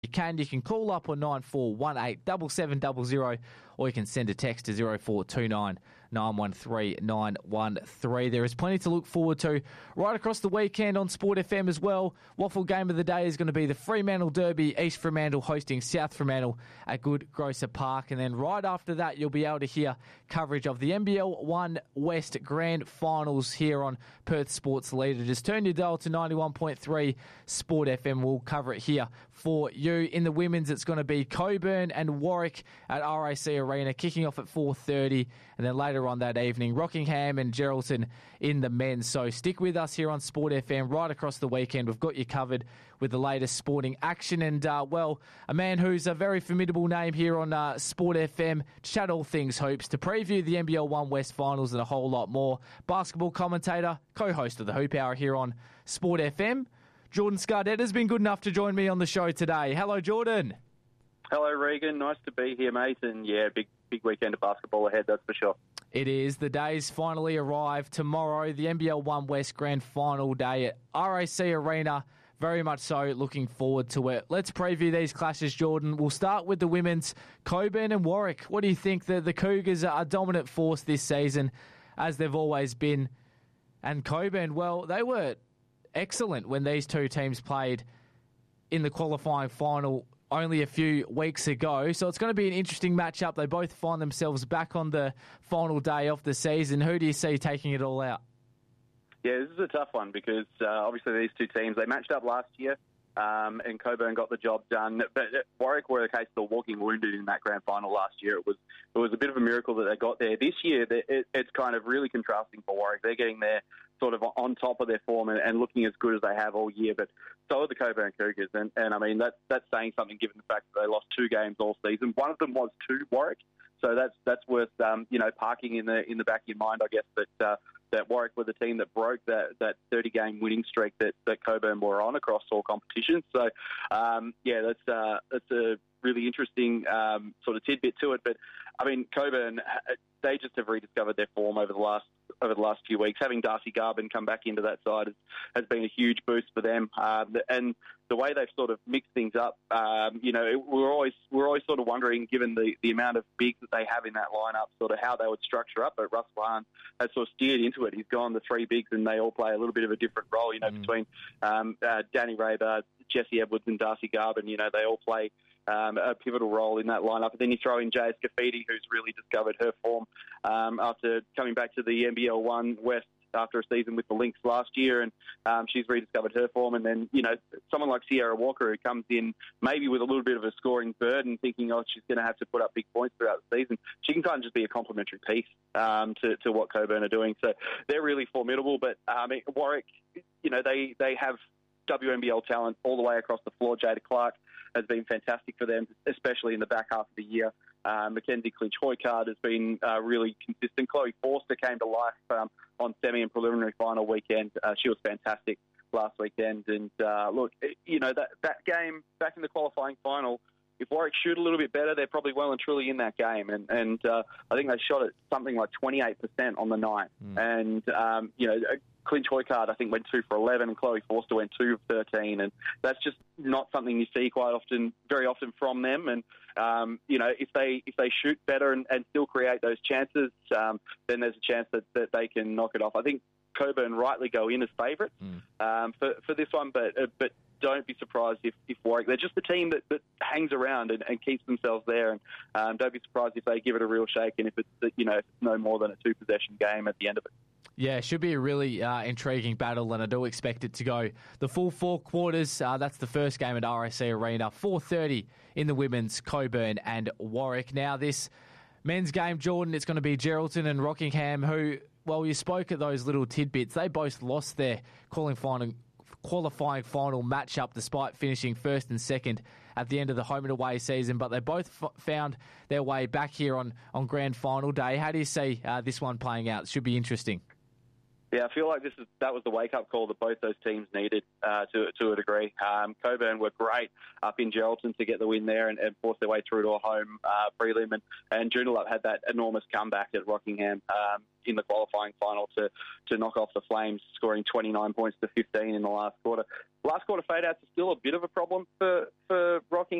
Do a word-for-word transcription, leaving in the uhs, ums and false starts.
You can. You can call up on nine four one eight seven seven zero zero, or you can send a text to zero four two nine nine one three nine one three. There is plenty to look forward to right across the weekend on Sport F M as well. Waffle game of the day is going to be the Fremantle Derby, East Fremantle hosting South Fremantle at Good Grocer Park. And then right after that, you'll be able to hear coverage of the N B L one West Grand Finals here on Perth Sports Leader. Just turn your dial to ninety-one point three Sport F M. We'll cover it here for you. In the women's, it's going to be Coburn and Warwick at R A C Arena, kicking off at four thirty. And then later on that evening, Rockingham and Geraldton in the men's. So stick with us here on Sport F M right across the weekend. We've got you covered with the latest sporting action. And, uh, well, a man who's a very formidable name here on uh, Sport F M to chat all things hoops, to preview the N B L one West Finals and a whole lot more. Basketball commentator, co-host of the Hoop Hour here on Sport F M. Jordan Scardet has been good enough to join me on the show today. Hello, Jordan. Hello, Regan. Nice to be here, mate. And, yeah, big big weekend of basketball ahead, that's for sure. It is. The days finally arrive tomorrow, the N B L one West Grand Final day at R A C Arena. Very much so. Looking forward to it. Let's preview these clashes, Jordan. We'll start with the women's. Coburn and Warwick. What do you think? The, the Cougars are a dominant force this season, as they've always been. And Coburn, well, they were excellent when these two teams played in the qualifying final only a few weeks ago. So it's going to be an interesting matchup. They both find themselves back on the final day of the season. Who do you see taking it all out? Yeah, this is a tough one because uh, obviously these two teams, they matched up last year um, and Coburn got the job done. But Warwick were the case of the walking wounded in that grand final last year. It was it was a bit of a miracle that they got there. This year, it, it's kind of really contrasting for Warwick. They're getting there sort of on top of their form and, and looking as good as they have all year, but so are the Coburn Cougars. And, and I mean, that's, that's saying something given the fact that they lost two games all season. One of them was to Warwick, so that's that's worth um, you know parking in the in the back of your mind, I guess. That uh, that Warwick were the team that broke that that thirty game winning streak that, that Coburn were on across all competitions. So um, yeah, that's uh, that's a really interesting um, sort of tidbit to it. But I mean, Coburn, they just have rediscovered their form over the last over the last few weeks. Having Darcy Garvin come back into that side has, has been a huge boost for them. Um, and the way they've sort of mixed things up, um, you know, it, we're always we're always sort of wondering, given the, the amount of bigs that they have in that lineup, sort of how they would structure up. But Russell Hahn has sort of steered into it. He's gone the three bigs, and they all play a little bit of a different role. You know, mm. between um, uh, Danny Raber, Jesse Edwards, and Darcy Garvin. You know, they all play Um, a pivotal role in that lineup. And then you throw in J S Kafidi, who's really discovered her form um, after coming back to the N B L one West after a season with the Lynx last year, and um, she's rediscovered her form. And then, you know, someone like Sierra Walker, who comes in maybe with a little bit of a scoring burden, thinking, oh, she's going to have to put up big points throughout the season. She can kind of just be a complementary piece um, to, to what Coburn are doing. So they're really formidable. But um, Warwick, you know, they, they have W N B L talent all the way across the floor. Jada Clark has been fantastic for them, especially in the back half of the year. Uh, Mackenzie Clinch-Hoycard has been uh, really consistent. Chloe Forster came to life um, on semi and preliminary final weekend. Uh, she was fantastic last weekend. And uh, look, you know, that, that game back in the qualifying final, if Warwick shoot a little bit better, they're probably well and truly in that game. And, and uh, I think they shot at something like twenty-eight percent on the night. Mm. And, um, you know, Clinch Hoycard, I think, went two for eleven, and Chloe Forster went two for thirteen, and that's just not something you see quite often, very often from them. And um, you know, if they if they shoot better and, and still create those chances, um, then there's a chance that, that they can knock it off. I think Coburn rightly go in as favourites mm. um, for for this one, but uh, but don't be surprised if, if Warwick, they're just the team that, that hangs around and, and keeps themselves there, and um, don't be surprised if they give it a real shake, and if it's you know if it's no more than a two possession game at the end of it. Yeah, it should be a really uh, intriguing battle, and I do expect it to go the full four quarters. Uh, that's the first game at R A C Arena, four thirty in the women's, Coburn and Warwick. Now, this men's game, Jordan, it's going to be Geraldton and Rockingham, who, well, you spoke at those little tidbits. They both lost their qualifying qualifying final matchup despite finishing first and second at the end of the home and away season, but they both f- found their way back here on, on grand final day. How do you see uh, this one playing out? It should be interesting. Yeah, I feel like this is that was the wake-up call that both those teams needed uh, to to a degree. Um, Coburn were great up in Geraldton to get the win there and, and force their way through to a home uh, prelim, and, and Joondalup had that enormous comeback at Rockingham um, in the qualifying final to, to knock off the Flames, scoring twenty-nine points to fifteen in the last quarter. Last quarter fade-outs are still a bit of a problem for, for Rockingham.